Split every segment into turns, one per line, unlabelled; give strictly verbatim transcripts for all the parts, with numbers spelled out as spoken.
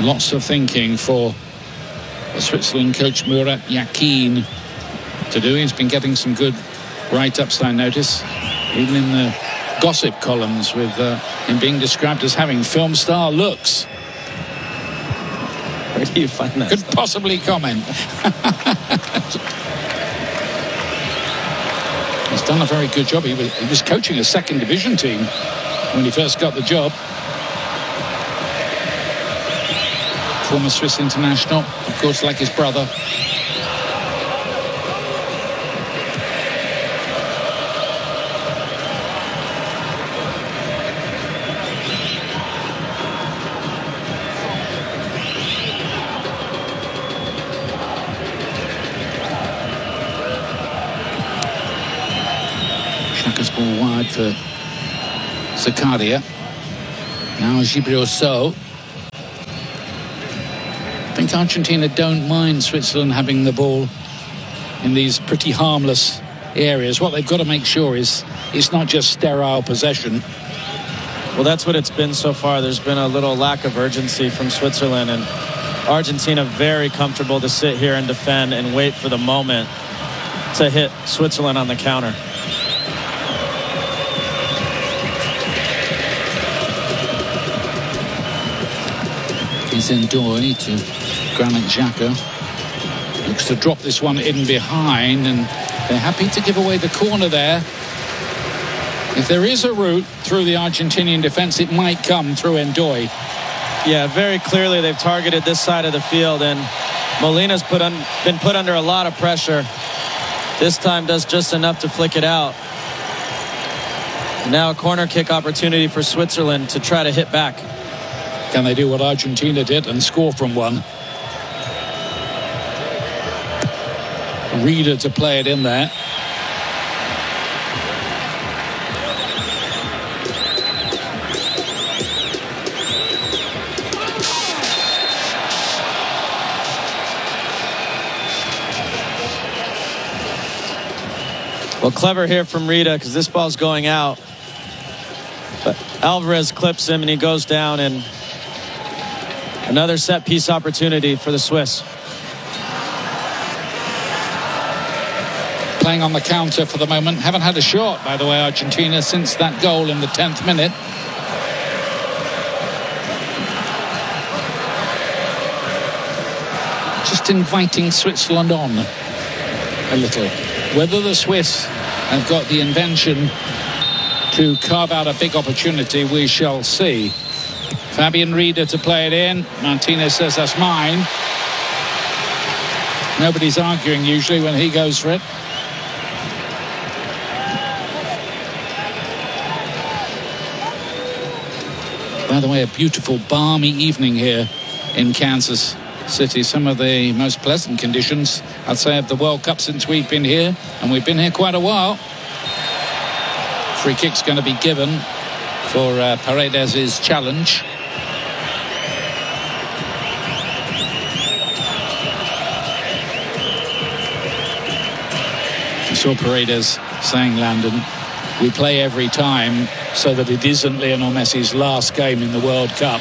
Lots of thinking for Switzerland coach Murat Yakin to do. He's been getting some good write-ups, I notice, even in the gossip columns, with uh, him being described as having film star looks.
Where do you find that?
Could
stuff?
possibly comment. He's done a very good job. He was, he was coaching a second division team when he first got the job. Former Swiss international, of course, like his brother. Xhaka's ball wide for Zakaria. Now Gibrioso. I think Argentina don't mind Switzerland having the ball in these pretty harmless areas. What they've got to make sure is it's not just sterile possession.
Well, that's what it's been so far. There's been a little lack of urgency from Switzerland, and Argentina very comfortable to sit here and defend and wait for the moment to hit Switzerland on the counter.
He's in Doi to Granit Xhaka. Looks to drop this one in behind, and they're happy to give away the corner there. If there is a route through the Argentinian defense, it might come through Ndoye.
Yeah, very clearly they've targeted this side of the field, and Molina's put un been put under a lot of pressure. This time does just enough to flick it out. Now a corner kick opportunity for Switzerland to try to hit back.
Can they do what Argentina did and score from one? Reader to play it in there.
Well, clever here from Rita, because this ball's going out. But Alvarez clips him and he goes down, and another set piece opportunity for the Swiss.
Playing on the counter for the moment. Haven't had a shot, by the way, Argentina, since that goal in the tenth minute. Just inviting Switzerland on a little. Whether the Swiss have got the invention to carve out a big opportunity, we shall see. Fabian Rieder to play it in. Martinez says that's mine. Nobody's arguing usually when he goes for it. By the way, a beautiful balmy evening here in Kansas City. Some of the most pleasant conditions, I'd say, of the World Cup since we've been here, and we've been here quite a while. Free kick's going to be given for uh, Paredes' challenge. I saw Paredes saying, Landon, we play every time so that it isn't Lionel Messi's last game in the World Cup.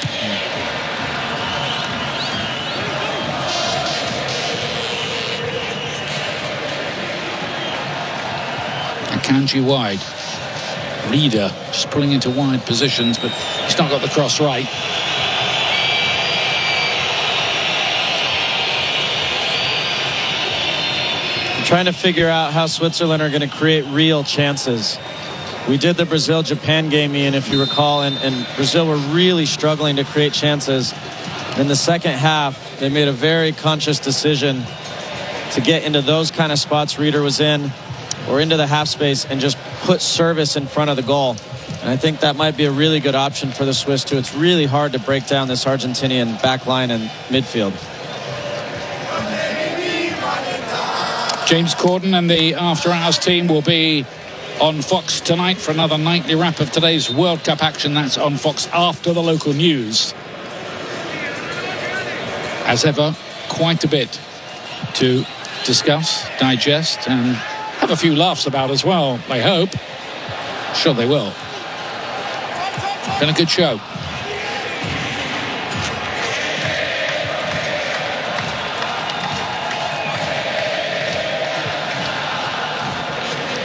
Akanji wide. Reader just pulling into wide positions, but he's not got the cross right.
I'm trying to figure out how Switzerland are going to create real chances. We did the Brazil-Japan game, Ian, if you recall, and, and Brazil were really struggling to create chances. In the second half, they made a very conscious decision to get into those kind of spots Reader was in, or into the half space, and just put service in front of the goal. And I think that might be a really good option for the Swiss too. It's really hard to break down this Argentinian back line and midfield.
James Corden and the After Hours team will be on Fox tonight for another nightly wrap of today's World Cup action. That's on Fox after the local news. As ever, quite a bit to discuss, digest, and have a few laughs about as well, I hope. Sure they will. Been a good show.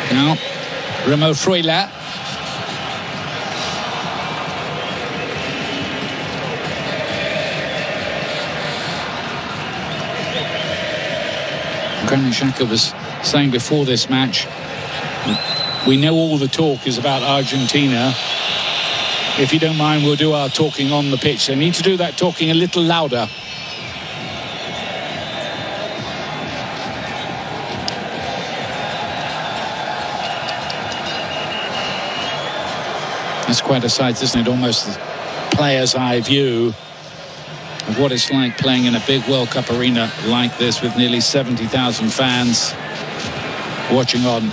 Now, Remo Freuler. Granit Xhaka was saying before this match, we know all the talk is about Argentina. If you don't mind, we'll do our talking on the pitch. They need to do that talking a little louder. That's quite a sight, isn't it? Almost the player's eye view of what it's like playing in a big World Cup arena like this with nearly seventy thousand fans watching on.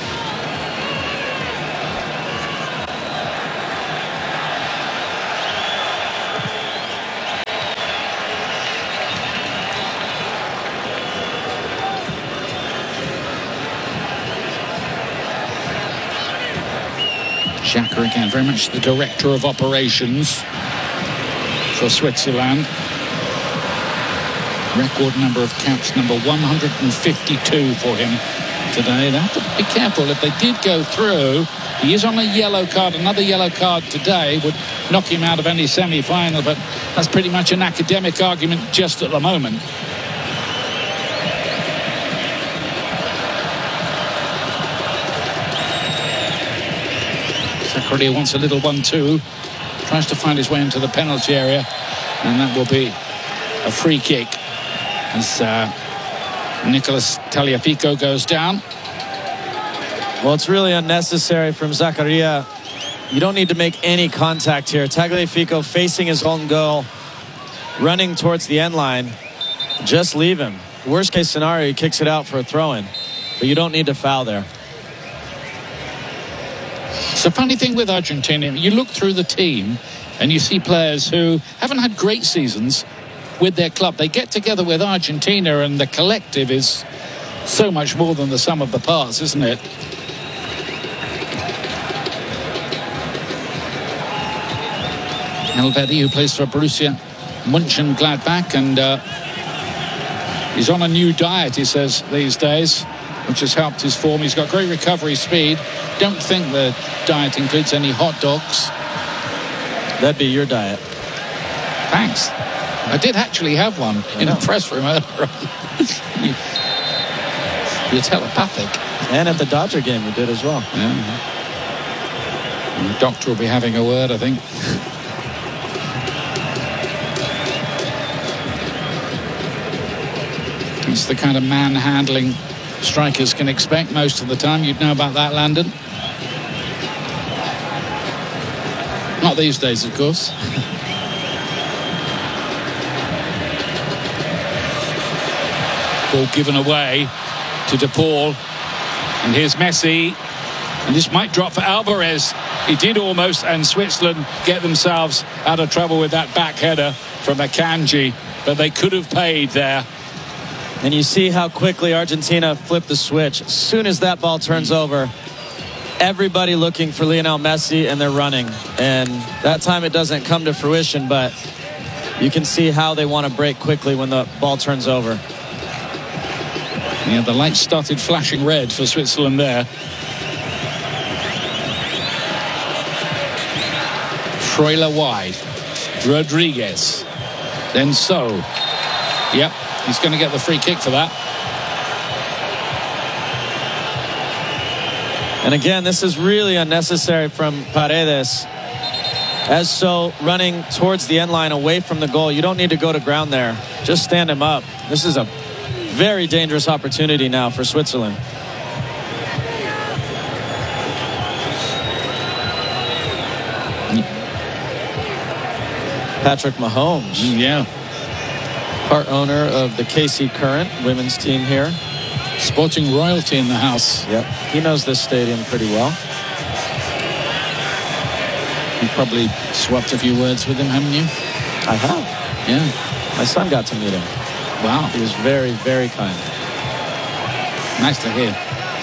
Xhaka again, very much the director of operations for Switzerland. Record number of caps, number one hundred fifty-two for him today. They have to be careful. If they did go through, he is on a yellow card. Another yellow card today would knock him out of any semi-final, but that's pretty much an academic argument just at the moment. Zakaria wants a little one two, tries to find his way into the penalty area, and that will be a free kick as uh, Nicolas Tagliafico goes down.
Well, it's really unnecessary from Zakaria. You don't need to make any contact here. Tagliafico facing his own goal, running towards the end line. Just leave him. Worst case scenario, he kicks it out for a throw-in, but you don't need to foul there.
It's a funny thing with Argentina. You look through the team and you see players who haven't had great seasons with their club. They get together with Argentina and the collective is so much more than the sum of the parts, isn't it? Elvedi, who plays for Borussia Mönchengladbach, and uh, he's on a new diet, he says, these days, which has helped his form. He's got great recovery speed. Don't think the diet includes any hot dogs.
That'd be your diet.
Thanks. I did actually have one I in know. the press room earlier. you, you're telepathic.
And at the Dodger game you did as well.
Yeah. The doctor will be having a word, I think. It's the kind of manhandling strikers can expect most of the time. You'd know about that, Landon. Not these days, of course. Ball given away to De Paul. And here's Messi. And this might drop for Alvarez. He did almost, and Switzerland get themselves out of trouble with that back header from Akanji. But they could have paid there.
And you see how quickly Argentina flipped the switch. As soon as that ball turns over, everybody looking for Lionel Messi, and they're running. And that time it doesn't come to fruition, but you can see how they want to break quickly when the ball turns over.
Yeah, the lights started flashing red for Switzerland there. Freuler wide. Rodriguez. Then So. Yep. He's going to get the free kick for that.
And again, this is really unnecessary from Paredes. As So running towards the end line away from the goal. You don't need to go to ground there. Just stand him up. This is a very dangerous opportunity now for Switzerland. Patrick Mahomes.
Yeah.
Part owner of the K C Current women's team here.
Sporting royalty in the house.
Yep. He knows this stadium pretty well.
You've probably swapped a few words with him, haven't you?
I have.
Yeah.
My son got to meet him.
Wow.
He was very, very kind.
Nice to hear.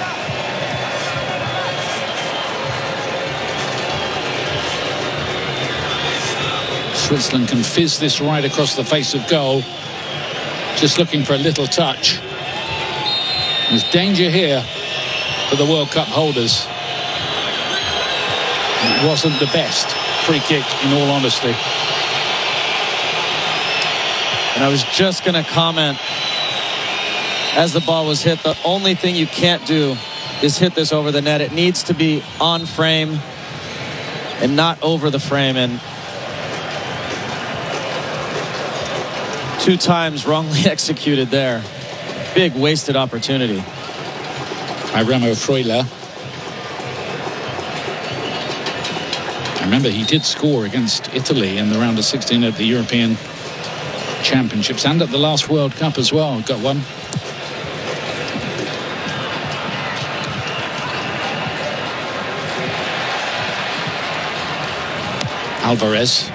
Switzerland can fizz this right across the face of goal. Just looking for a little touch. There's danger here for for the World Cup holders. It wasn't the best free kick, in all honesty.
And I was just going to comment, as the ball was hit, the only thing you can't do is hit this over the net. It needs to be on frame and not over the frame. And two times wrongly executed there. Big wasted opportunity.
By Remo Freuler. I remember he did score against Italy in the round of sixteen at the European Championships and at the last World Cup as well. Got one. Alvarez.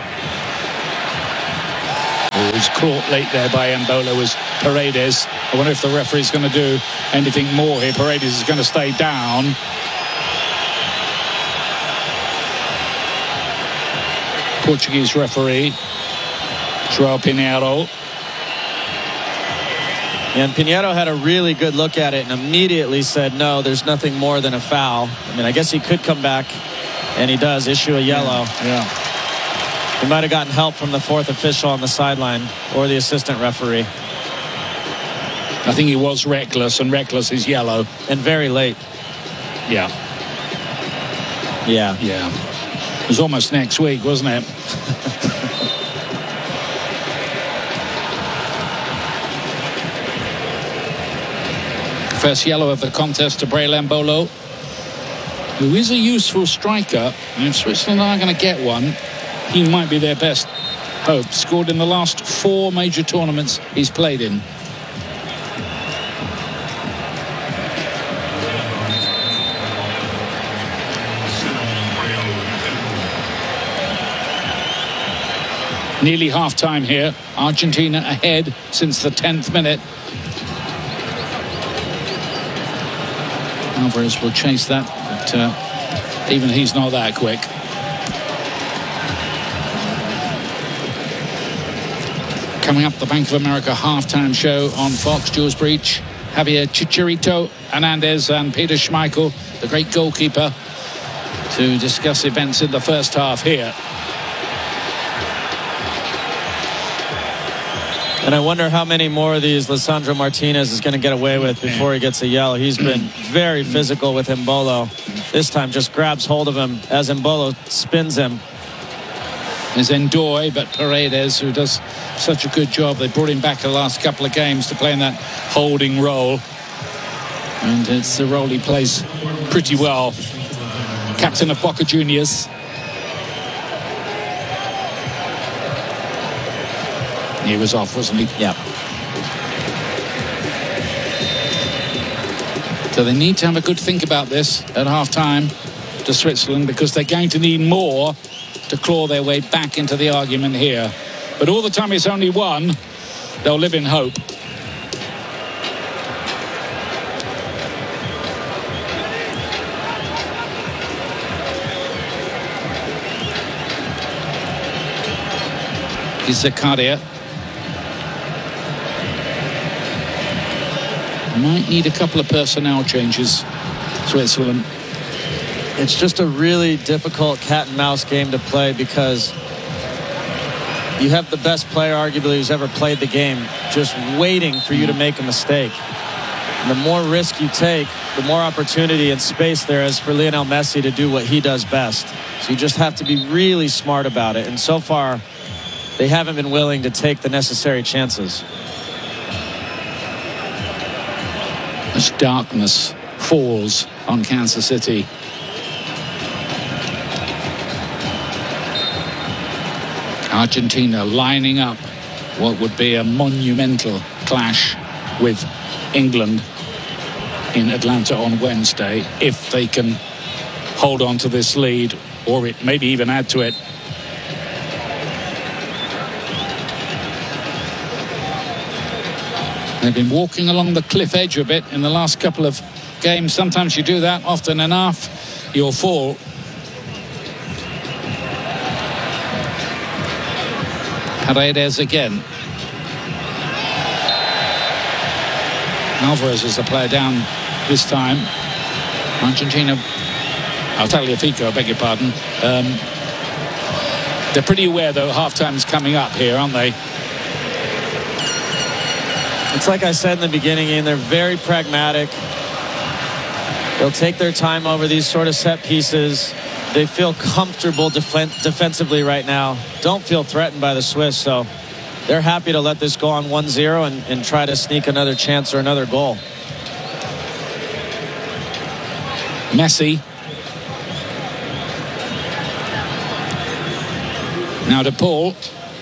Who was caught late there by Embolo was Paredes. I wonder if the referee's going to do anything more here. Paredes is going to stay down. Portuguese referee João Pinheiro.
And Pinheiro had a really good look at it and immediately said, no, there's nothing more than a foul. I mean, I guess he could come back, and he does issue a yellow.
Yeah. yeah.
He might have gotten help from the fourth official on the sideline or the assistant referee.
I think he was reckless, and reckless is yellow.
And very late.
Yeah.
Yeah.
Yeah. It was almost next week, wasn't it? First yellow of the contest to Breel Embolo, who is a useful striker. And if Switzerland are going to get one, he might be their best hope. Scored in the last four major tournaments he's played in. Nearly half-time here. Argentina ahead since the tenth minute. Alvarez will chase that, but uh, even he's not that quick. Coming up, the Bank of America halftime show on Fox. Jules Breach, Javier Chicharito Hernandez and Peter Schmeichel, the great goalkeeper, to discuss events in the first half here.
And I wonder how many more of these Lisandro Martinez is going to get away with before he gets a yellow. He's been very physical with Embolo. This time just grabs hold of him as Embolo spins him.
There's Ndoye, but Paredes, who does such a good job. They brought him back the last couple of games to play in that holding role. And it's the role he plays pretty well. Captain of Boca Juniors. He was off, wasn't he?
Yeah.
So they need to have a good think about this at half-time to Switzerland, because they're going to need more to claw their way back into the argument here. But all the time it's only one, they'll live in hope. Here's Zakaria. Might need a couple of personnel changes, Switzerland.
It's just a really difficult cat and mouse game to play, because you have the best player arguably who's ever played the game just waiting for you to make a mistake. And the more risk you take, the more opportunity and space there is for Lionel Messi to do what he does best. So you just have to be really smart about it. And so far, they haven't been willing to take the necessary chances.
As darkness falls on Kansas City. Argentina lining up what would be a monumental clash with England in Atlanta on Wednesday, if they can hold on to this lead, or it maybe even add to it. They've been walking along the cliff edge a bit in the last couple of games. Sometimes you do that, often enough, you'll fall. Paredes again. Alvarez is the player down this time. Argentina, I'll Tagliafico, I beg your pardon. Um, they're pretty aware, though, half-time's coming up here, aren't they?
It's like I said in the beginning, Ian, they're very pragmatic. They'll take their time over these sort of set pieces. They feel comfortable def- defensively right now. Don't feel threatened by the Swiss, so they're happy to let this go on one zero and, and try to sneak another chance or another goal.
Messi. Now to Paul.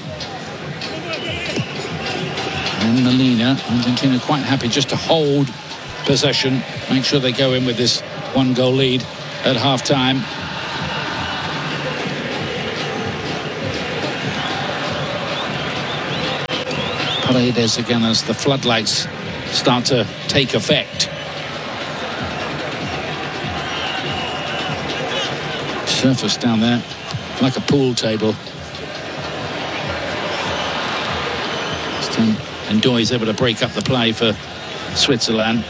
And Molina. Argentina quite happy just to hold possession. Make sure they go in with this one goal lead at half time. Paredes again as the floodlights start to take effect. Surface down there like a pool table. And Doy is able to break up the play for Switzerland.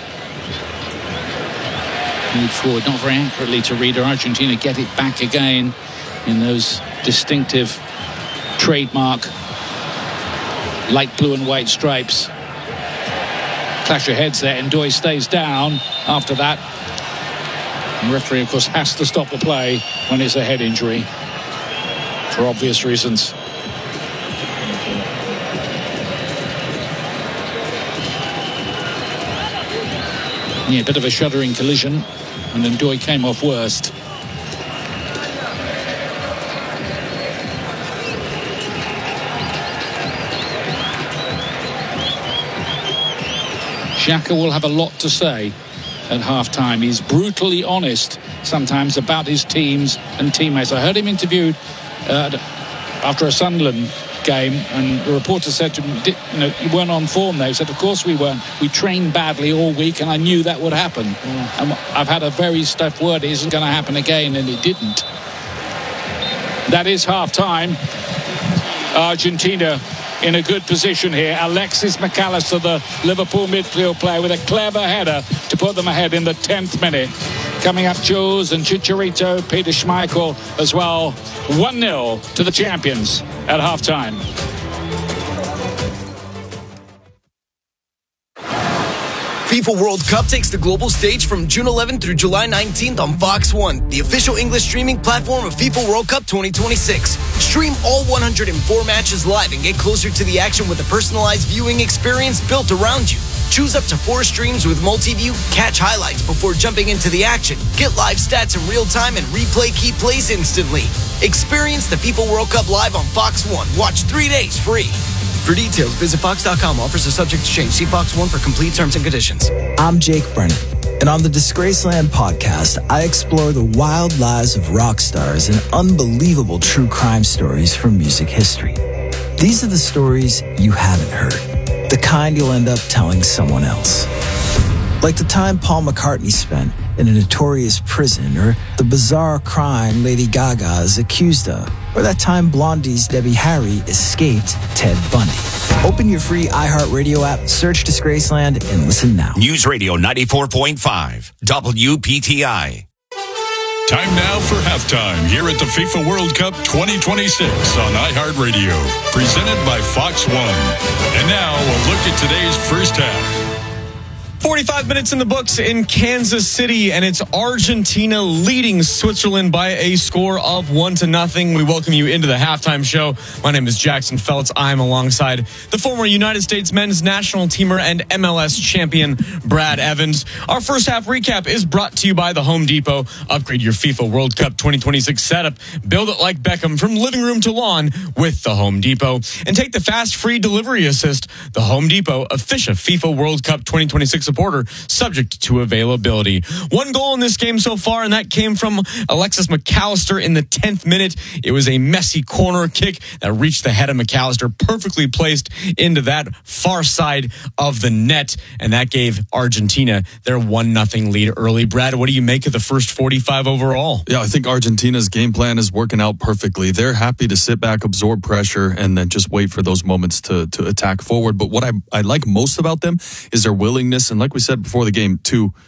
Move forward, not very accurately to Reader. Argentina get it back again in those distinctive trademark light blue and white stripes. Clash of heads there, and Doy stays down after that. The referee, of course, has to stop the play when it's a head injury for obvious reasons. Yeah, a bit of a shuddering collision, and then Doy came off worst. Xhaka will have a lot to say at half-time. He's brutally honest sometimes about his teams and teammates. I heard him interviewed uh, after a Sunderland game, and the reporter said to him, you know, you weren't on form there. He said, of course we weren't. We trained badly all week, and I knew that would happen. Mm. And I've had a very stiff word, it isn't going to happen again, and it didn't. That is half-time. Argentina in a good position here. Alexis McAllister, the Liverpool midfield player, with a clever header to put them ahead in the tenth minute. Coming up, Jules and Chicharito, Peter Schmeichel as well. one nil to the champions at half-time.
FIFA World Cup takes the global stage from June eleventh through July nineteenth on Fox one, the official English streaming platform of FIFA World Cup twenty twenty-six. Stream all one hundred four matches live and get closer to the action with a personalized viewing experience built around you. Choose up to four streams with multi-view, catch highlights before jumping into the action, get live stats in real time, and replay key plays instantly. Experience the FIFA World Cup live on Fox one. Watch three days free. For details, visit fox dot com. Offers are subject to change. See Fox one for complete terms and conditions.
I'm Jake Brennan, and on the Disgraceland podcast, I explore the wild lives of rock stars and unbelievable true crime stories from music history. These are the stories you haven't heard, the kind you'll end up telling someone else. Like the time Paul McCartney spent in a notorious prison, or the bizarre crime Lady Gaga is accused of, or that time Blondie's Debbie Harry escaped Ted Bundy. Open your free iHeartRadio app, search Disgraceland, and listen now.
News Radio ninety-four point five, W P T I.
Time now for halftime here at the FIFA World Cup twenty twenty-six on iHeartRadio, presented by Fox one. And now we'll look at today's first half.
forty-five minutes in the books in Kansas City, and it's Argentina leading Switzerland by a score of one to nothing. We welcome you into the halftime show. My name is Jackson Feltz. I'm alongside the former United States men's national teamer and M L S champion, Brad Evans. Our first half recap is brought to you by the Home Depot. Upgrade your FIFA World Cup twenty twenty-six setup. Build it like Beckham from living room to lawn with the Home Depot. And take the fast free delivery assist. The Home Depot, official FIFA World Cup twenty twenty-six supporter, subject to availability. One goal in this game so far, and that came from Alexis McAllister in the tenth minute. It was a messy corner kick that reached the head of McAllister, perfectly placed into that far side of the net, and that gave Argentina their one nothing lead early. Brad, what do you make of the first forty-five overall?
Yeah, I think Argentina's game plan is working out perfectly. They're happy to sit back, absorb pressure, and then just wait for those moments to, to attack forward. But what I, I like most about them is their willingness, and like we said before the game, to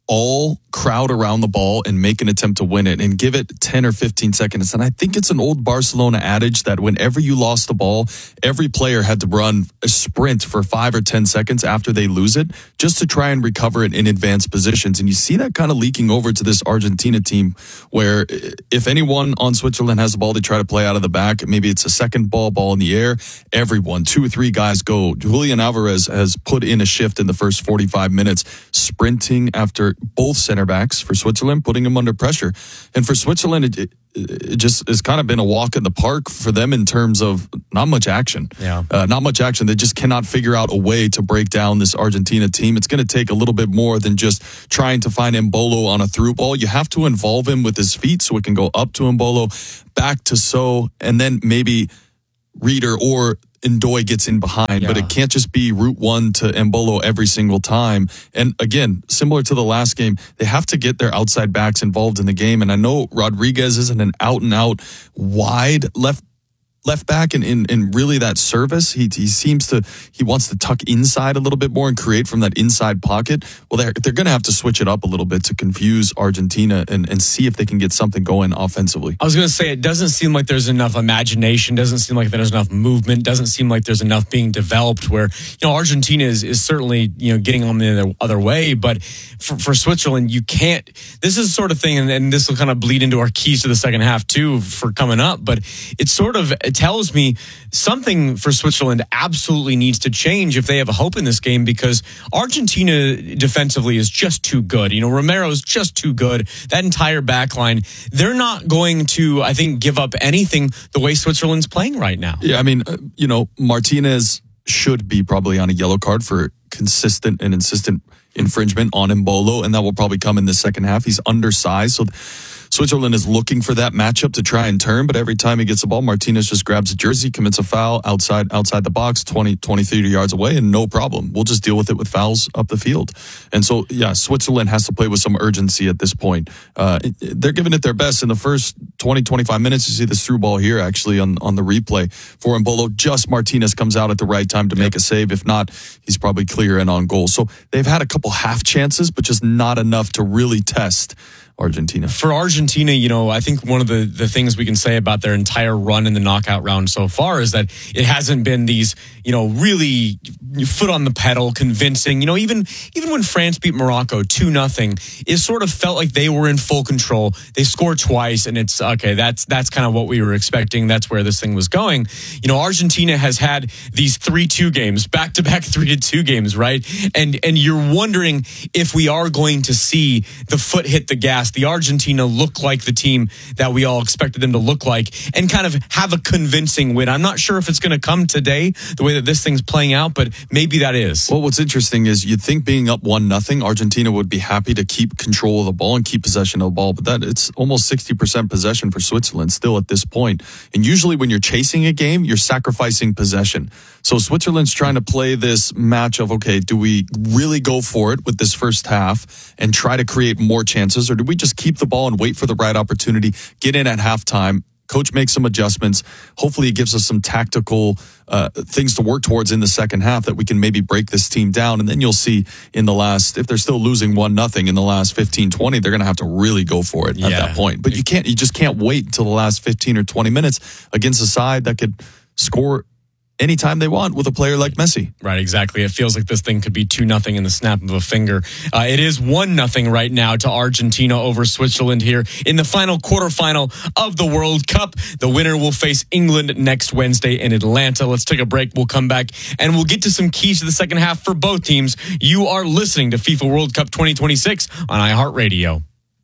all crowd around the ball and make an attempt to win it and give it ten or fifteen seconds. And I think it's an old Barcelona adage that whenever you lost the ball, every player had to run a sprint for five or ten seconds after they lose it just to try and recover it in advanced positions. And you see that kind of leaking over to this Argentina team where if anyone on Switzerland has the ball, they try to play out of the back. Maybe it's a second ball, ball in the air. Everyone, two or three guys go. Julian Alvarez has put in a shift in the first forty-five minutes, sprinting after both center backs for Switzerland, putting them under pressure. And for Switzerland, it, it, it just has kind of been a walk in the park for them in terms of not much action.
Yeah.
Uh, not much action. They just cannot figure out a way to break down this Argentina team. It's going to take a little bit more than just trying to find Embolo on a through ball. You have to involve him with his feet so it can go up to Embolo, back to So, and then maybe Reader or Ndoye gets in behind, yeah. But it can't just be route one to Embolo every single time. And again, similar to the last game, they have to get their outside backs involved in the game. And I know Rodriguez isn't an out and out wide left left back in, in, in really that service. He he seems to, he wants to tuck inside a little bit more and create from that inside pocket. Well, they're, they're going to have to switch it up a little bit to confuse Argentina and, and see if they can get something going offensively.
I was going to say, it doesn't seem like there's enough imagination, doesn't seem like there's enough movement, doesn't seem like there's enough being developed where, you know, Argentina is, is certainly, you know, getting on the other, other way, but for, for Switzerland, you can't, this is the sort of thing, and, and this will kind of bleed into our keys to the second half too for coming up, but it's sort of, it tells me something for Switzerland absolutely needs to change if they have a hope in this game, because Argentina defensively is just too good. You know, Romero is just too good. That entire back line, they're not going to, I think, give up anything the way Switzerland's playing right now.
Yeah, I mean, uh, you know, Martinez should be probably on a yellow card for consistent and insistent infringement on Embolo, and that will probably come in the second half. He's undersized, so Switzerland is looking for that matchup to try and turn, but every time he gets the ball, Martinez just grabs a jersey, commits a foul outside outside the box, twenty, twenty, thirty yards away, and no problem. We'll just deal with it with fouls up the field. And so, yeah, Switzerland has to play with some urgency at this point. Uh, they're giving it their best in the first twenty, twenty-five minutes. You see this through ball here, actually, on, on the replay for Embolo. Just Martinez comes out at the right time to make a save. If not, he's probably clear and on goal. So they've had a couple half chances, but just not enough to really test Argentina.
For Argentina, you know, I think one of the, the things we can say about their entire run in the knockout round so far is that it hasn't been these, you know, really foot on the pedal, convincing. You know, even even when France beat Morocco two nothing, it sort of felt like they were in full control. They scored twice, and it's okay. That's that's kind of what we were expecting. That's where this thing was going. You know, Argentina has had these three two games, back to back three to two games, right? And and you're wondering if we are going to see the foot hit the gas, the Argentina look like the team that we all expected them to look like, and kind of have a convincing win. I'm not sure if it's going to come today, the way that this thing's playing out, but maybe that is.
Well, what's interesting is you'd think being up one nothing, Argentina would be happy to keep control of the ball and keep possession of the ball, but that it's almost sixty percent possession for Switzerland still at this point. And usually when you're chasing a game, you're sacrificing possession. So Switzerland's trying to play this match of, okay, do we really go for it with this first half and try to create more chances, or do we just keep the ball and wait for the right opportunity, get in at halftime, coach makes some adjustments. Hopefully it gives us some tactical uh, things to work towards in the second half that we can maybe break this team down. And then you'll see in the last, if they're still losing one nothing in the last fifteen, twenty, they're going to have to really go for it yeah. at that point. But you can't, you just can't wait until the last fifteen or twenty minutes against a side that could score anytime they want with a player like Messi.
Right, exactly. It feels like this thing could be two nothing in the snap of a finger. Uh, it is one nothing right now to Argentina over Switzerland here in the final quarterfinal of the World Cup. The winner will face England next Wednesday in Atlanta. Let's take a break. We'll come back and we'll get to some keys to the second half for both teams. You are listening to FIFA World Cup twenty twenty-six on iHeartRadio.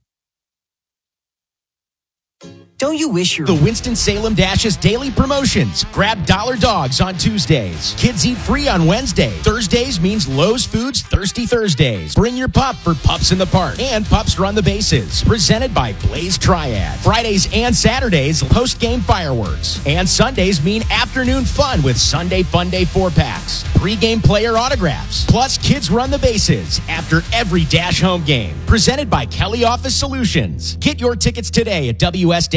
Don't you wish your... The Winston-Salem Dash's daily promotions. Grab Dollar Dogs on Tuesdays. Kids eat free on Wednesday. Thursdays means Lowe's Foods Thirsty Thursdays. Bring your pup for Pups in the Park. And Pups Run the Bases. Presented by Blaze Triad. Fridays and Saturdays, post-game fireworks. And Sundays mean afternoon fun with Sunday Fun Day four-packs. Pre-game player autographs. Plus, Kids Run the Bases after every Dash home game. Presented by Kelly Office Solutions. Get your tickets today at W S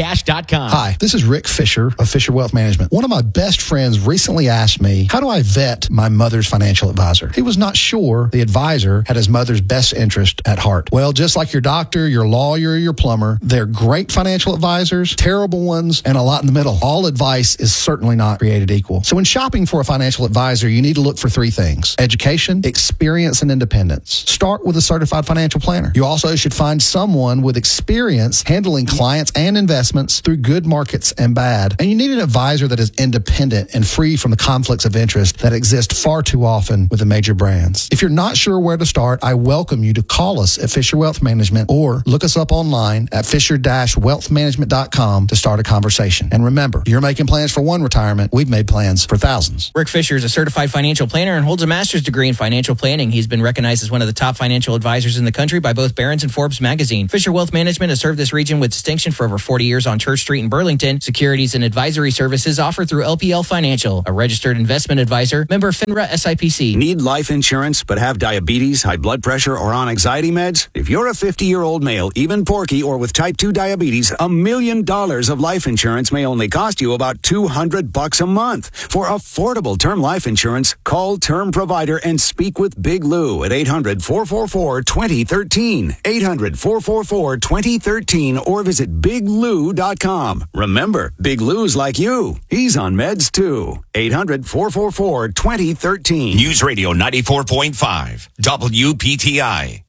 dash dot com.
Hi, this is Rick Fisher of Fisher Wealth Management. One of my best friends recently asked me, how do I vet my mother's financial advisor? He was not sure the advisor had his mother's best interest at heart. Well, just like your doctor, your lawyer, your plumber, they're great financial advisors, terrible ones, and a lot in the middle. All advice is certainly not created equal. So when shopping for a financial advisor, you need to look for three things: education, experience, and independence. Start with a certified financial planner. You also should find someone with experience handling clients and investments through good markets and bad. And you need an advisor that is independent and free from the conflicts of interest that exist far too often with the major brands. If you're not sure where to start, I welcome you to call us at Fisher Wealth Management or look us up online at fisher dash wealth management dot com to start a conversation. And remember, you're making plans for one retirement. We've made plans for thousands.
Rick Fisher is a certified financial planner and holds a master's degree in financial planning. He's been recognized as one of the top financial advisors in the country by both Barron's and Forbes magazine. Fisher Wealth Management has served this region with distinction for over forty years on Church Street in Burlington. Securities and advisory services offered through L P L Financial, a registered investment advisor, member FINRA S I P C.
Need life insurance but have diabetes, high blood pressure, or on anxiety meds? If you're a fifty-year-old male, even porky, or with type two diabetes, a million dollars of life insurance may only cost you about two hundred bucks a month. For affordable term life insurance, call Term Provider and speak with Big Lou at eight hundred, four four four, two zero one three, eight hundred, four four four, two zero one three, or visit big lou dot com. Remember, Big Lou's like you. He's on meds too. eight hundred, four four four, two zero one three.
News Radio ninety-four point five, W P T I.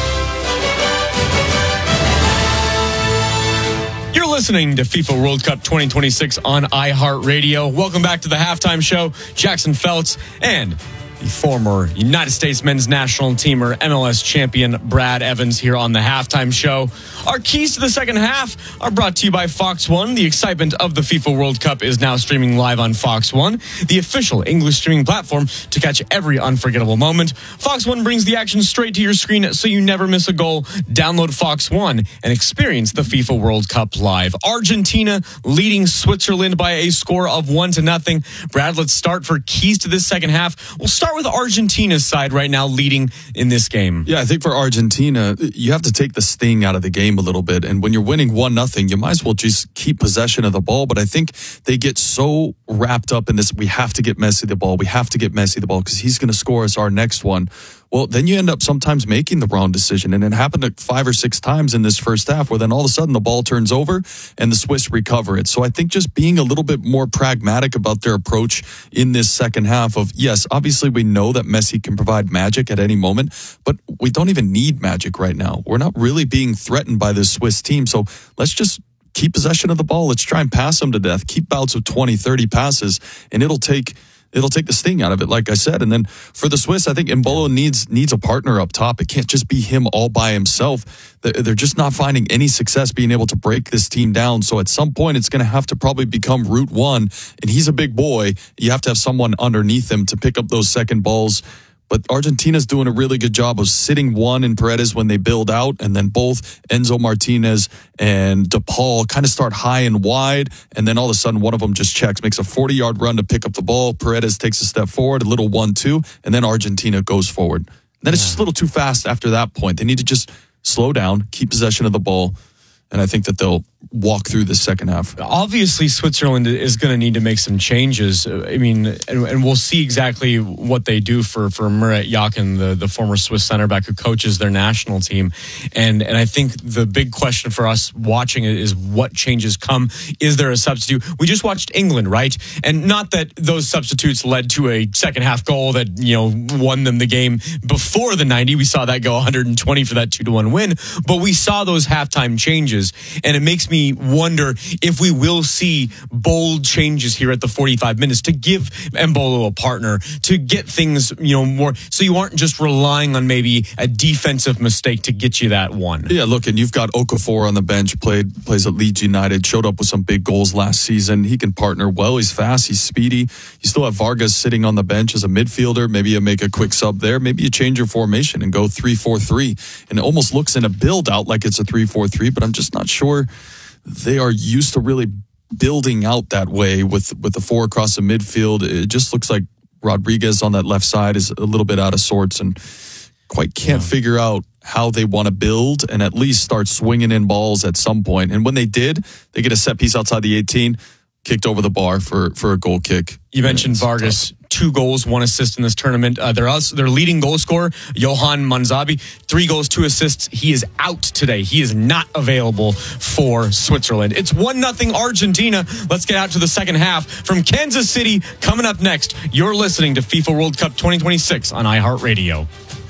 You're listening to FIFA World Cup twenty twenty-six on iHeartRadio. Welcome back to the halftime show. Jackson Feltz and the former United States men's national teamer, M L S champion Brad Evans here on the halftime show. Our keys to the second half are brought to you by Fox One. The excitement of the FIFA World Cup is now streaming live on Fox One, the official English streaming platform to catch every unforgettable moment. Fox One brings the action straight to your screen so you never miss a goal. Download Fox One and experience the FIFA World Cup live. Argentina leading Switzerland by a score of one to nothing. Brad, let's start for keys to this second half. We'll start with Argentina's side right now leading in this game.
Yeah, I think for Argentina, you have to take the sting out of the game a little bit. And when you're winning one nothing, you might as well just keep possession of the ball. But I think they get so wrapped up in this, we have to get Messi the ball. We have to get Messi the ball because he's going to score us our next one. Well, then you end up sometimes making the wrong decision. And it happened five or six times in this first half where then all of a sudden the ball turns over and the Swiss recover it. So I think just being a little bit more pragmatic about their approach in this second half of, yes, obviously we know that Messi can provide magic at any moment, but we don't even need magic right now. We're not really being threatened by this Swiss team. So let's just keep possession of the ball. Let's try and pass them to death. Keep bouts of twenty, thirty passes, and it'll take... It'll take the sting out of it, like I said. And then for the Swiss, I think Embolo needs needs a partner up top. It can't just be him all by himself. They're just not finding any success being able to break this team down. So at some point, it's going to have to probably become route one. And he's a big boy. You have to have someone underneath him to pick up those second balls. But Argentina's doing a really good job of sitting one in Paredes when they build out, and then both Enzo Martinez and DePaul kind of start high and wide, and then all of a sudden one of them just checks, makes a forty-yard run to pick up the ball. Paredes takes a step forward, a little one two, and then Argentina goes forward. And then it's just a little too fast after that point. They need to just slow down, keep possession of the ball, and I think that they'll walk through the second half.
Obviously, Switzerland is going to need to make some changes. I mean, and, and we'll see exactly what they do for, for Murat Yakin, the, the former Swiss center back who coaches their national team. And and I think the big question for us watching it is what changes come. Is there a substitute? We just watched England, right? And not that those substitutes led to a second half goal that, you know, won them the game before the ninety. We saw that go one hundred twenty for that two to one win. But we saw those halftime changes. And it makes me wonder if we will see bold changes here at the forty-five minutes to give Embolo a partner, to get things, you know, more, so you aren't just relying on maybe a defensive mistake to get you that one.
Yeah, look, and you've got Okafor on the bench, played plays at Leeds United, showed up with some big goals last season. He can partner well. He's fast. He's speedy. You still have Vargas sitting on the bench as a midfielder. Maybe you make a quick sub there. Maybe you change your formation and go three four three. And it almost looks in a build out like it's a three four three, but I'm just not sure they are used to really building out that way with, with the four across the midfield. It just looks like Rodriguez on that left side is a little bit out of sorts and quite can't yeah. figure out how they want to build and at least start swinging in balls at some point. And when they did, they get a set piece outside the eighteen, kicked over the bar for, for a goal kick.
You mentioned Vargas, two goals, one assist in this tournament. Uh, their, their leading goal scorer, Johan Manzabi, three goals, two assists. He is out today. He is not available for Switzerland. It's one nothing Argentina. Let's get out to the second half. From Kansas City, coming up next, you're listening to FIFA World Cup twenty twenty-six on iHeartRadio.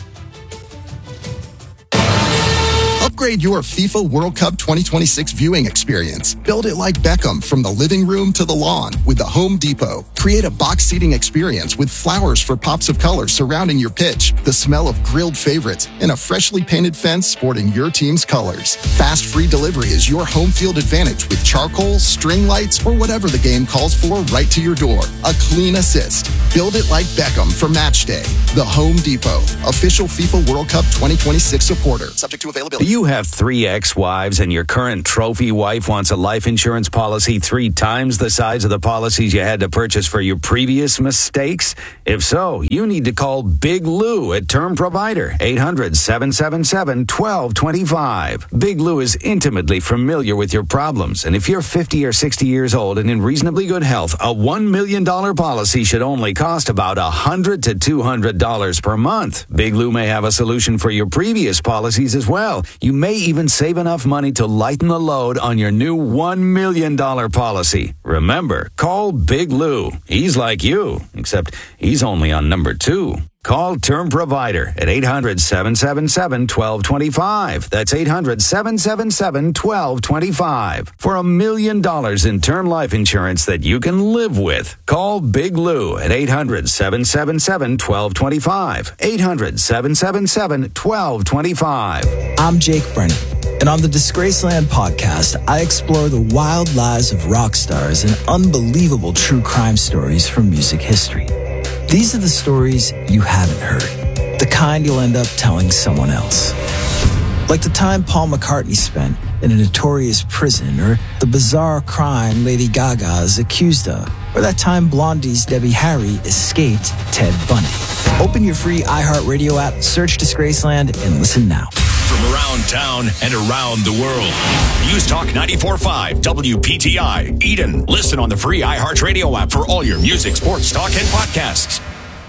Upgrade your FIFA World Cup twenty twenty-six viewing experience. Build it like Beckham from the living room to the lawn with the Home Depot. Create a box seating experience with flowers for pops of color surrounding your pitch, the smell of grilled favorites, and a freshly painted fence sporting your team's colors. Fast free delivery is your home field advantage with charcoal, string lights, or whatever the game calls for right to your door. A clean assist. Build it like Beckham for match day. The Home Depot, official FIFA World Cup twenty twenty-six supporter. Subject to availability.
Do you have three ex-wives and your current trophy wife wants a life insurance policy three times the size of the policies you had to purchase for your previous mistakes? If so, you need to call Big Lou at Term Provider, eight hundred, seven seven seven, one two two five. Big Lou is intimately familiar with your problems, and if you're fifty or sixty years old and in reasonably good health, a one million dollars policy should only cost about one hundred to two hundred dollars per month. Big Lou may have a solution for your previous policies as well. You may even save enough money to lighten the load on your new one million dollars policy. Remember, call Big Lou. He's like you, except he's only on number two. Call Term Provider at eight hundred, seven seven seven, one two two five. That's eight hundred, seven seven seven, one two two five. For a million dollars in term life insurance that you can live with. Call Big Lou at eight hundred, seven seven seven, one two two five. eight hundred, seven seven seven, one two two five.
I'm Jake Brennan, and on the Disgraceland podcast, I explore the wild lives of rock stars and unbelievable true crime stories from music history. These are the stories you haven't heard, the kind you'll end up telling someone else. Like the time Paul McCartney spent in a notorious prison, or the bizarre crime Lady Gaga is accused of, or that time Blondie's Debbie Harry escaped Ted Bundy. Open your free iHeartRadio app, search Disgraceland, and listen now.
From around town and around the world. News Talk ninety-four point five W P T I, Eden. Listen on the free iHeartRadio app for all your music, sports, talk, and podcasts.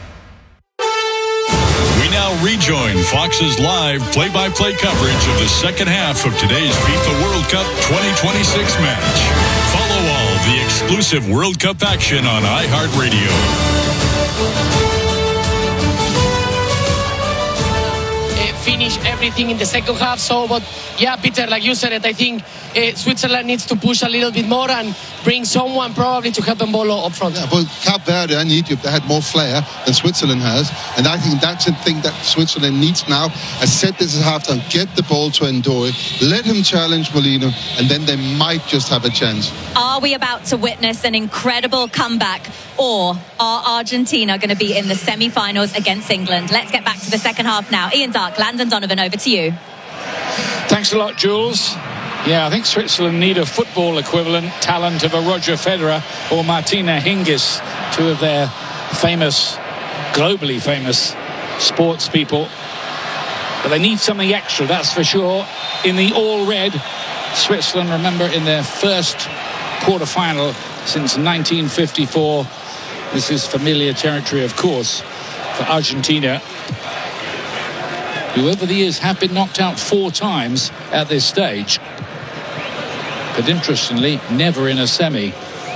We now rejoin Fox's live play-by-play coverage of the second half of today's FIFA World Cup twenty twenty-six match. Follow all the exclusive World Cup action on iHeartRadio.
Finish everything in the second half. So, but yeah, Peter, like you said it, I think uh, Switzerland needs to push a little bit more and bring someone probably to help them ball up front.
Yeah, but Cape Verde and Egypt had more flair than Switzerland has, and I think that's the thing that Switzerland needs now. I said this at halftime: get the ball to Endoi, let him challenge Molino, and then they might just have a chance.
Are we about to witness an incredible comeback, or are Argentina going to be in the semi-finals against England? Let's get back to the second half now. Ian Dark, Landon Donovan, over to you.
Thanks a lot, Jules. Yeah, I think Switzerland need a football equivalent talent of a Roger Federer or Martina Hingis, two of their famous, globally famous sports people. But they need something extra, that's for sure. In the all-red, Switzerland, remember, in their first quarter-final since nineteen fifty-four. This is familiar territory, of course, for Argentina, who over the years have been knocked out four times at this stage. But interestingly, never in a semi.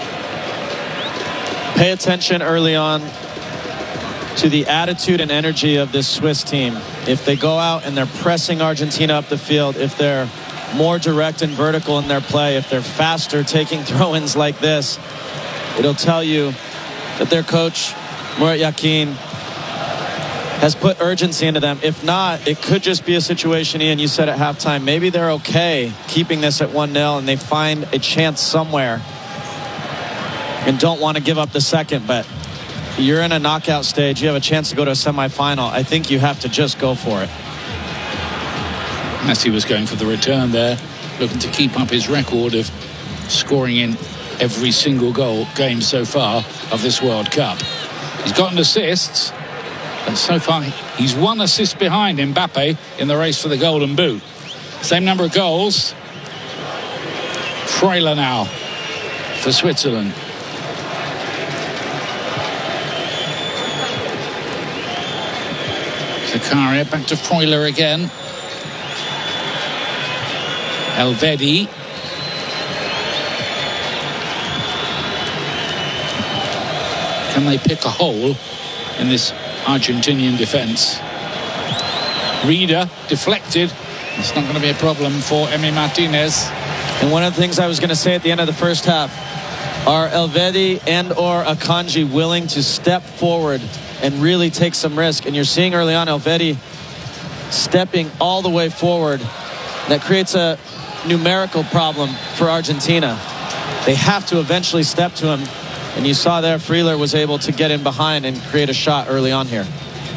Pay attention early on to the attitude and energy of this Swiss team. If they go out and they're pressing Argentina up the field, if they're more direct and vertical in their play, if they're faster taking throw-ins like this, it'll tell you that their coach, Murat Yakin, has put urgency into them. If not, it could just be a situation, Ian, you said at halftime, maybe they're okay keeping this at one nil and they find a chance somewhere and don't want to give up the second. But you're in a knockout stage, you have a chance to go to a semifinal. I think you have to just go for it.
Messi was going for the return there, looking to keep up his record of scoring in every single goal game so far of this World Cup. He's gotten assists. But so far, he's one assist behind Mbappe in the race for the Golden Boot. Same number of goals. Freuler now for Switzerland. Zakaria back to Freuler again. Elvedi. Can they pick a hole in this Argentinian defense? Reader deflected. It's not going to be a problem for Emi Martinez.
And one of the things I was going to say at the end of the first half, are Elvedi and or Akanji willing to step forward and really take some risk? And you're seeing early on Elvedi stepping all the way forward. That creates a numerical problem for Argentina. They have to eventually step to him. And you saw there Freuler was able to get in behind and create a shot early on here.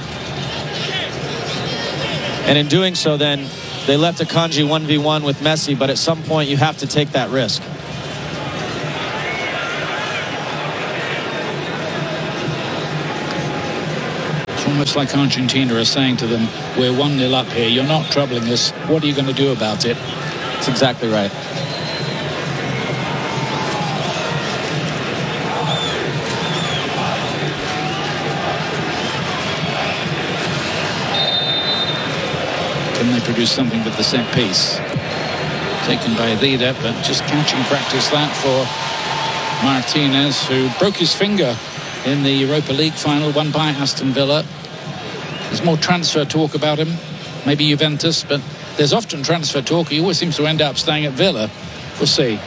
And in doing so then, they left Akanji one v one with Messi, but at some point you have to take that risk.
It's almost like Argentina are saying to them, we're one nil up here, you're not troubling us, what are you going to do about it?
That's exactly right.
Can they produce something with the set piece? Taken by Dida, but just catching practice that for Martinez, who broke his finger in the Europa League final, won by Aston Villa. There's more transfer talk about him, maybe Juventus, but there's often transfer talk. He always seems to end up staying at Villa. We'll see.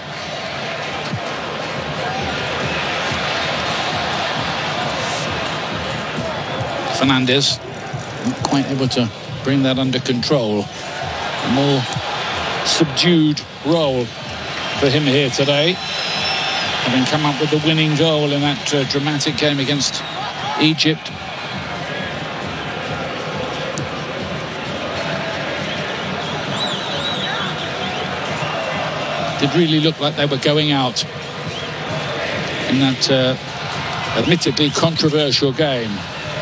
Fernandes, not quite able to bring that under control. A more subdued role for him here today, having come up with the winning goal in that uh, dramatic game against Egypt. Did really look like they were going out in that uh, admittedly controversial game.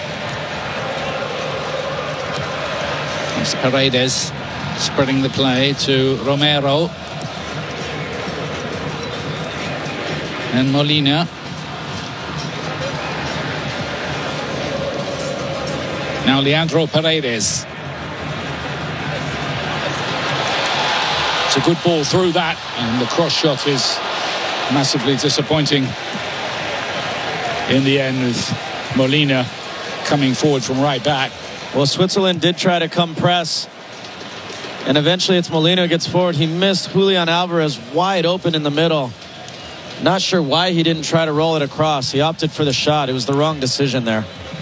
It's Paredes spreading the play to Romero. And Molina. Now Leandro Paredes. It's a good ball through that, and the cross shot is massively disappointing in the end, with Molina coming forward from right back.
Well, Switzerland did try to come press, and eventually it's Molina who gets forward. He missed Julian Alvarez wide open in the middle. Not sure why he didn't try to roll it across. He opted for the shot. It was the wrong decision there.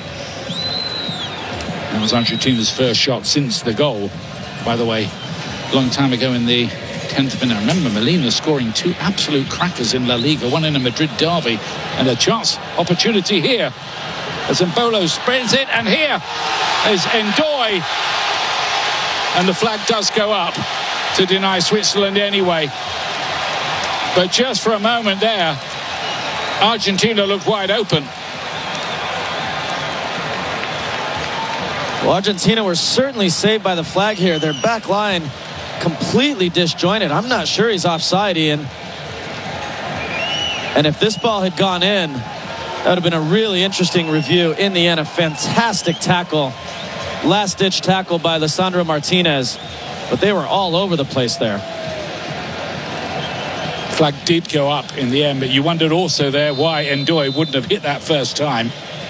That was Argentina's first shot since the goal, by the way, a long time ago in the tenth minute. I remember Molina scoring two absolute crackers in La Liga, one in a Madrid derby, and a chance opportunity here as Embolo spreads it, and here is Ndoye, and the flag does go up to deny Switzerland anyway. But just for a moment there, Argentina looked wide open.
Well, Argentina were certainly saved by the flag here. Their back line completely disjointed. I'm not sure he's offside, Ian. And if this ball had gone in, that would have been a really interesting review. In the end, a fantastic tackle. Last-ditch tackle by Lisandro Martinez. But they were all over the place there.
Flag did go up in the end, but you wondered also there why Ndoye wouldn't have hit that first time.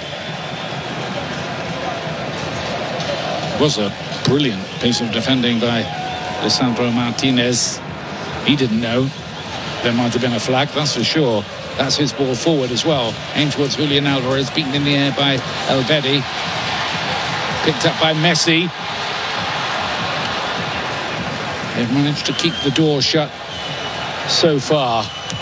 It was a brilliant piece of defending by Lisandro Martinez. He didn't know there might have been a flag, that's for sure. That's his ball forward as well. Aimed towards Julian Alvarez, beaten in the air by Elvedi. Picked up by Messi. They've managed to keep the door shut so far.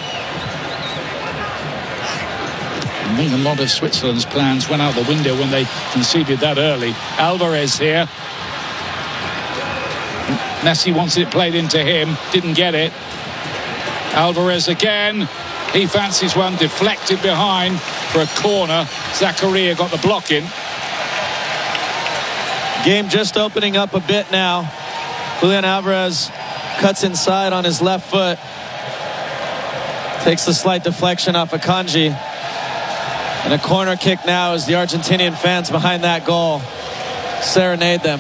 I think a lot of Switzerland's plans went out the window when they conceded that early. Alvarez here. Messi wants it played into him. Didn't get it. Alvarez again. He fancies one, deflected behind for a corner. Zakaria got the block in.
Game just opening up a bit now. Julian Alvarez cuts inside on his left foot. Takes the slight deflection off of Akanji. And a corner kick now as the Argentinian fans behind that goal serenade them.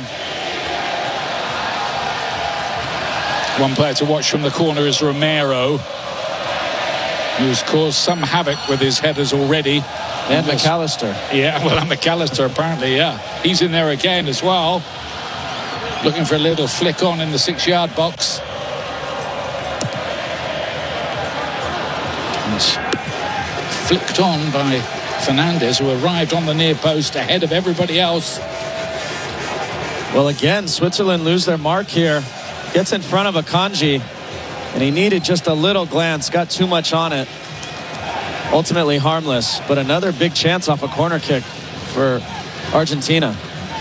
One player to watch from the corner is Romero, who's caused some havoc with his headers already.
And McAllister.
Yeah, well, and McAllister apparently, yeah. He's in there again as well. Looking for a little flick on in the six-yard box. And it's flicked on by Fernandez, who arrived on the near post ahead of everybody else.
Well, again, Switzerland lose their mark here. Gets in front of Akanji, and he needed just a little glance. Got too much on it. Ultimately harmless, but another big chance off a corner kick for Argentina.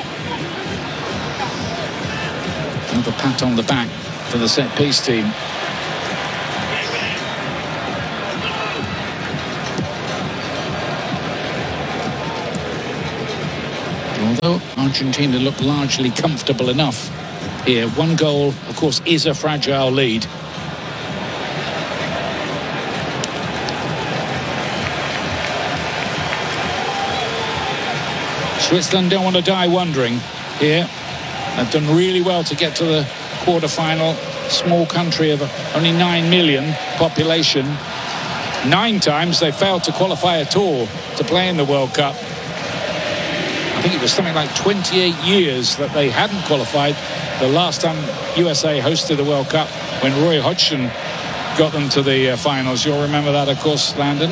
Another pat on the back for the set-piece team. Although Argentina look largely comfortable enough here, one goal, of course, is a fragile lead. Switzerland don't want to die wondering here. They've done really well to get to the quarter-final. Small country of only nine million population. Nine times they failed to qualify at all to play in the World Cup. I think it was something like twenty-eight years that they hadn't qualified. The last time U S A hosted the World Cup, when Roy Hodgson got them to the uh, finals. You'll remember that, of course, Landon.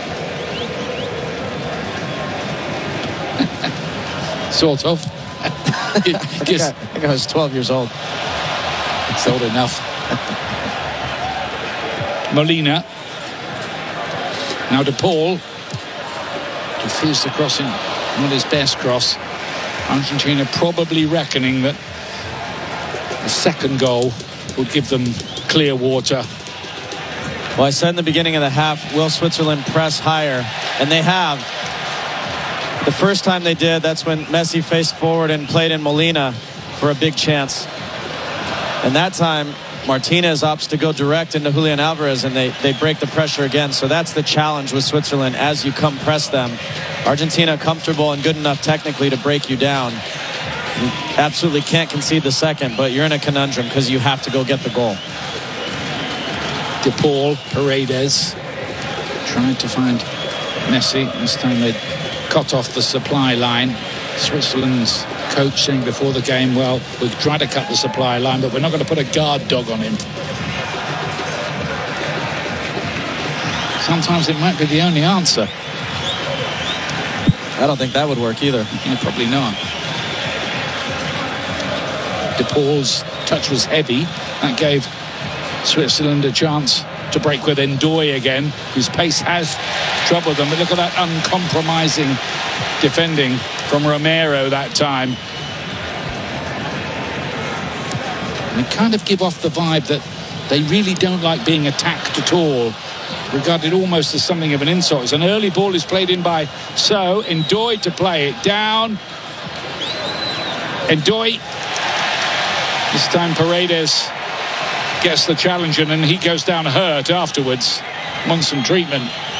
Sort of.
I, think I, I think I was twelve years old.
It's old enough. Molina. Now De Paul. Defused the crossing. Not his best cross. Argentina probably reckoning that the second goal would give them clear water.
Well, I said in the beginning of the half, will Switzerland press higher? And they have. The first time they did, that's when Messi faced forward and played in Molina for a big chance. And that time, Martinez opts to go direct into Julian Alvarez, and they, they break the pressure again. So that's the challenge with Switzerland as you come press them. Argentina comfortable and good enough technically to break you down. You absolutely can't concede the second, but you're in a conundrum because you have to go get the goal.
De Paul, Paredes tried to find Messi. This time they cut off the supply line. Switzerland's coach saying before the game, well, we've tried to cut the supply line, but we're not going to put a guard dog on him. Sometimes it might be the only answer.
I don't think that would work either.
Yeah, probably not. De Paul's touch was heavy. That gave Switzerland a chance to break with Ndoye again, whose pace has troubled them. But look at that uncompromising defending from Romero that time. And they kind of give off the vibe that they really don't like being attacked at all. Regarded almost as something of an insult. As an early ball is played in by So. Ndoye to play it down. Ndoye. This time Paredes gets the challenge, and then he goes down hurt afterwards. Wants some treatment.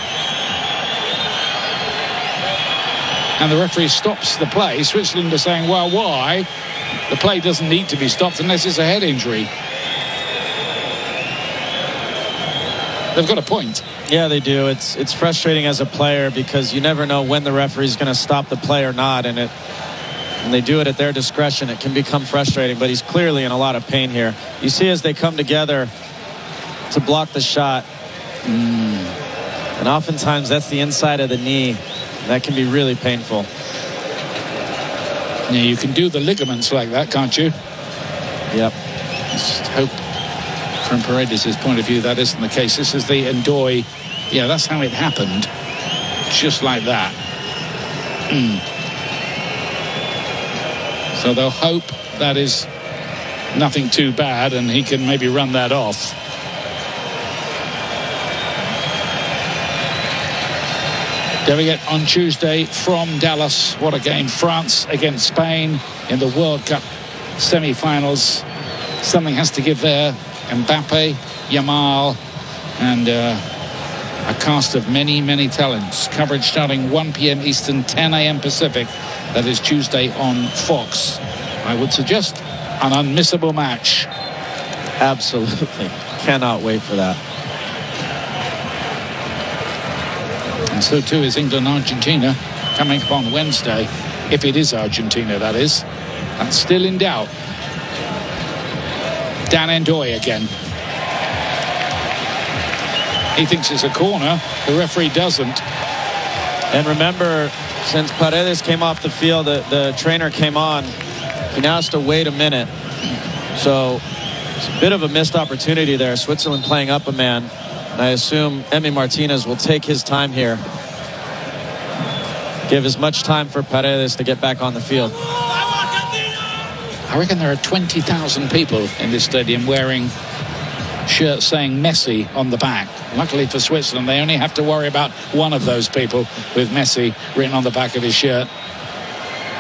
And the referee stops the play. Switzerland are saying, well, why? The play doesn't need to be stopped unless it's a head injury. They've got a point.
Yeah, they do. It's it's frustrating as a player because you never know when the referee's going to stop the play or not, and it and they do it at their discretion. It can become frustrating, but he's clearly in a lot of pain here. You see as they come together to block the shot, mm. and oftentimes that's the inside of the knee. That can be really painful.
Yeah, you can do the ligaments like that, can't you?
Yep.
Just hope from Paredes' point of view that isn't the case. This is the Ndoye. Yeah, that's how it happened. Just like that. Mm. So they'll hope that is nothing too bad and he can maybe run that off. Don't forget, on Tuesday from Dallas, what a game. France against Spain in the World Cup semi-finals. Something has to give there. Mbappe, Yamal, and uh, a cast of many, many talents. Coverage starting one p.m. Eastern, ten a.m. Pacific. That is Tuesday on Fox. I would suggest an unmissable match.
Absolutely. Cannot wait for that.
And so too is England-Argentina coming up on Wednesday. If it is Argentina, that is. That's still in doubt. Dan Ndoye again. He thinks it's a corner. The referee doesn't.
And remember, since Paredes came off the field, the, the trainer came on. He now has to wait a minute. So it's a bit of a missed opportunity there. Switzerland playing up a man. And I assume Emi Martinez will take his time here. Give as much time for Paredes to get back on the field.
I reckon there are twenty thousand people in this stadium wearing shirts saying Messi on the back. Luckily for Switzerland, they only have to worry about one of those people with Messi written on the back of his shirt.